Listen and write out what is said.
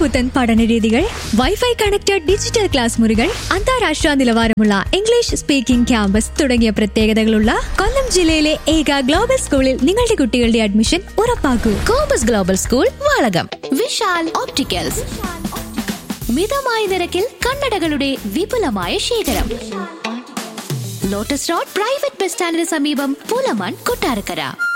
പുത്തൻ പഠനരീതികൾ, wifi connected digital class മുറികൾ, അന്താരാഷ്ട്ര നിലവാരമുള്ള ഇംഗ്ലീഷ് സ്പീക്കിംഗ് ക്യാമ്പസ് തുടങ്ങിയ പ്രത്യേകതകളുള്ള കൊല്ലം ജില്ലയിലെ ഏക ഗ്ലോബൽ സ്കൂളിൽ നിങ്ങളുടെ കുട്ടികളുടെ admission ഉറപ്പാക്കൂ. Compass global school, Valakom. Vishal opticals, മിതമായ നിരക്കിൽ കണ്ണടകളുടെ വിപുലമായ ശേഖരം. ലോട്ടസ് റോഡ് പ്രൈവറ്റ് ബസ് സ്റ്റാൻഡിന് സമീപം, പൂലമാൻ, കൊട്ടാരക്കര.